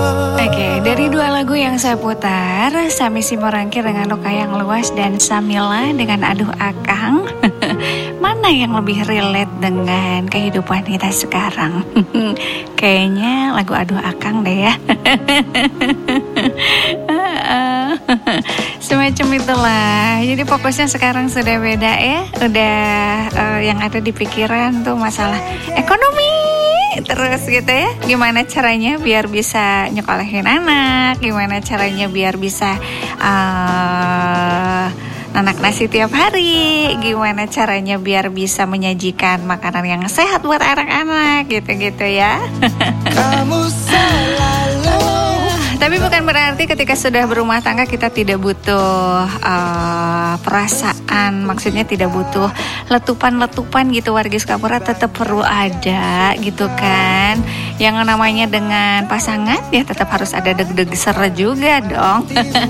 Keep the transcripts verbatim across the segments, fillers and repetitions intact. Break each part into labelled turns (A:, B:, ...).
A: Oke, dari dua lagu yang saya putar, Sami Simorangkir dengan Luka Yang Luas dan Samila dengan Aduh Akang, mana yang lebih relate dengan kehidupan kita sekarang? Kayaknya lagu Aduh Akang deh ya. Semacam itulah. Jadi fokusnya sekarang sudah beda ya. Udah uh, yang ada di pikiran tuh masalah ekonomi terus gitu ya. Gimana caranya biar bisa nyekolahin anak, gimana caranya biar bisa uh, nanak nasi tiap hari, gimana caranya biar bisa menyajikan makanan yang sehat buat anak-anak gitu-gitu ya. Kamu selalu. Tapi bukan berarti ketika sudah berumah tangga kita tidak butuh uh, perasaan, maksudnya tidak butuh letupan-letupan gitu. Wargis Kapura tetap perlu ada gitu kan. Yang namanya dengan pasangan ya tetap harus ada deg-deg ser juga dong.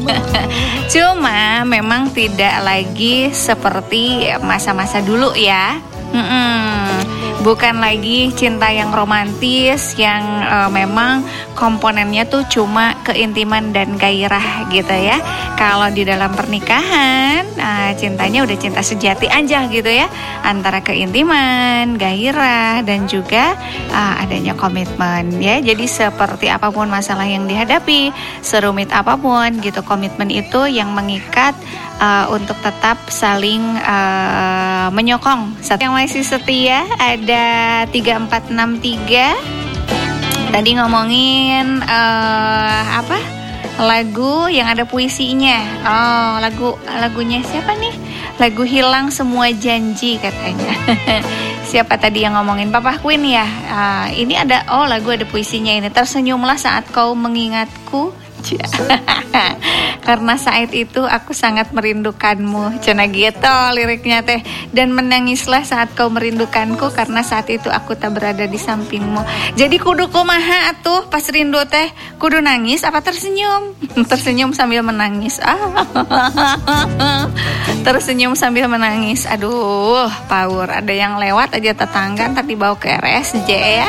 A: Cuma memang tidak lagi seperti masa-masa dulu ya. Mm-mm. Bukan lagi cinta yang romantis yang uh, memang komponennya tuh cuma keintiman dan gairah gitu ya. Kalau di dalam pernikahan uh, cintanya udah cinta sejati aja gitu ya, antara keintiman, gairah dan juga uh, adanya komitmen ya. Jadi seperti apapun masalah yang dihadapi, serumit apapun gitu, komitmen itu yang mengikat uh, untuk tetap saling uh, menyokong. Satu yang masih setia ada tiga empat enam tiga. Tadi ngomongin uh, apa? Lagu yang ada puisinya. Oh, lagu lagunya siapa nih? Lagu Hilang Semua Janji katanya. Siapa tadi yang ngomongin? Papa Queen ya. Uh, ini ada oh lagu ada puisinya ini. Tersenyumlah saat kau mengingatku. Karena saat itu aku sangat merindukanmu. Cina gitu liriknya teh. Dan menangislah saat kau merindukanku, karena saat itu aku tak berada di sampingmu. Jadi kudu kumaha atuh pas rindu teh? Kudu nangis apa tersenyum? Tersenyum sambil menangis. Ah. Tersenyum sambil menangis. Aduh, power. Ada yang lewat aja tetangga ntar dibawa ke R S J ya.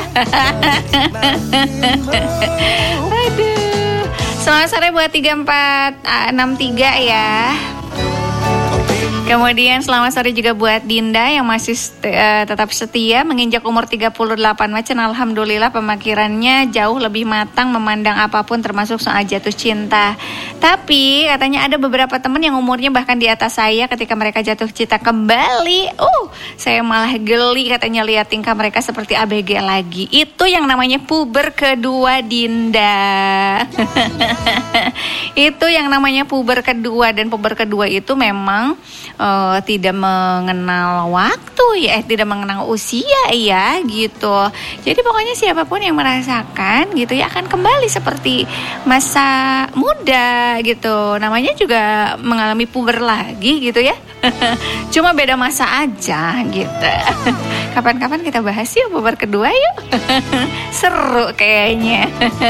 A: Aduh. Selamat sore buat tiga empat enam tiga ya. Kemudian selamat sore juga buat Dinda yang masih uh, tetap setia menginjak umur tiga puluh delapan macam. Alhamdulillah pemikirannya jauh lebih matang memandang apapun termasuk soal jatuh cinta. Tapi katanya ada beberapa teman yang umurnya bahkan di atas saya, ketika mereka jatuh cinta kembali, uh, saya malah geli katanya lihat tingkah mereka seperti A B G lagi. Itu yang namanya puber kedua, Dinda. Itu yang namanya puber kedua, dan puber kedua itu memang Uh, tidak mengenal waktu ya, eh, tidak mengenal usia ya gitu. Jadi pokoknya siapapun yang merasakan gitu ya akan kembali seperti masa muda gitu. Namanya juga mengalami puber lagi gitu ya. Cuma beda masa aja gitu. Kapan-kapan kita bahas yuk puber kedua yuk. Seru kayaknya.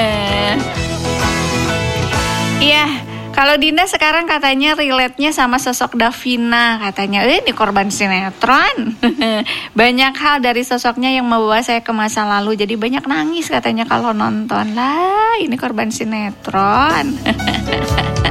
A: Iya. Kalau Dinda sekarang katanya relate-nya sama sosok Davina. Katanya, eh ini korban sinetron. Banyak hal dari sosoknya yang membawa saya ke masa lalu. Jadi banyak nangis katanya kalau nonton. Lah, ini korban sinetron.